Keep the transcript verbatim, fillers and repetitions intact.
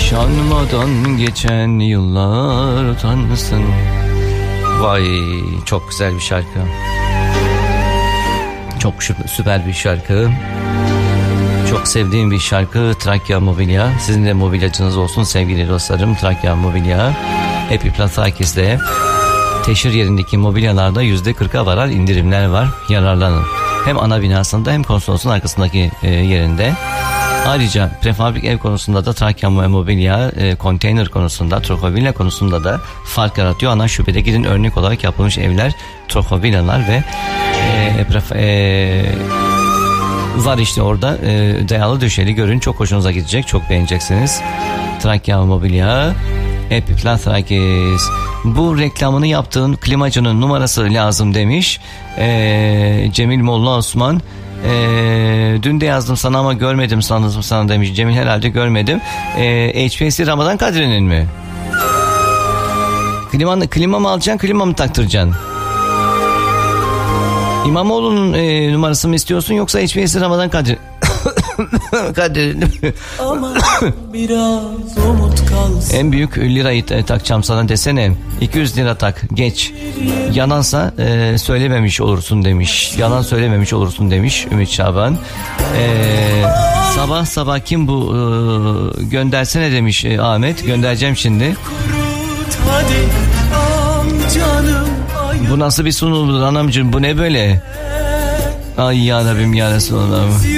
Yaşanmadan geçen yıllar utansın. Vay, çok güzel bir şarkı. Çok süper bir şarkı. Çok sevdiğim bir şarkı Trakya Mobilya. Sizin de mobilyacınız olsun sevgili dostlarım. Trakya Mobilya. Epiplatrakis'te teşhir yerindeki mobilyalarda yüzde kırka varan indirimler var. Yararlanın. Hem ana binasında hem konsolosun arkasındaki e, yerinde. Ayrıca prefabrik ev konusunda da Trakya Mobilya, e, konteyner konusunda, Trokovilla konusunda da fark yaratıyor. Ana şubede gidin, örnek olarak yapılmış evler, Trokovillalar ve e, pref, e, var işte orada. E, dayalı döşeli görün, çok hoşunuza gidecek, çok beğeneceksiniz. Trakya Mobilya, Epiplatrakis. Bu reklamını yaptığın klimacının numarası lazım demiş e, Cemil Molla Osman. Ee, dün de yazdım sana ama görmedim sanırım sana demiş Cemil, herhalde görmedim. ee, H P S Ramazan Kadri'nin mi? Klima, klima mı alacaksın, klima mı taktıracaksın? İmamoğlu'nun e, numarası mı istiyorsun yoksa H P S Ramazan Kadri? Kadri'nin ama biraz umut kalsın. En büyük lirayı takacağım sana desene. iki yüz lira tak, geç. Yanansa e, söylememiş olursun demiş. Yalan söylememiş olursun demiş Ümit Şaban. E, sabah sabah kim bu e, göndersene demiş e, Ahmet. Göndereceğim şimdi. Bu nasıl bir sunumdur anamcığım, bu ne böyle? Ay ya Rabbim ya Resulallah.